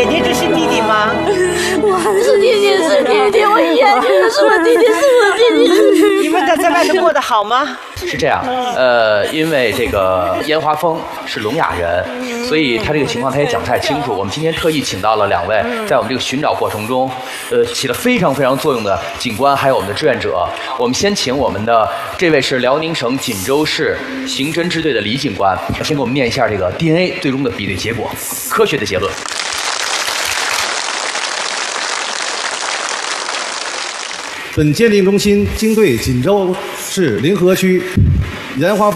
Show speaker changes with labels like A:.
A: 眼睛就是弟弟吗？
B: 我还是弟弟，是弟弟，我一眼觉得是我弟弟，是我弟弟。
A: 你们在外头过得好吗？
C: 是这样，因为这个严华峰是聋哑人，所以他这个情况他也讲不太清楚。我们今天特意请到了2位，在我们这个寻找过程中，起了非常非常作用的警官，还有我们的志愿者。我们先请我们的这位是辽宁省锦州市刑侦支队的李警官，先给我们念一下这个 DNA 最终的比对结果，科学的结论。
D: 本鉴定中心经对锦州市临河区严华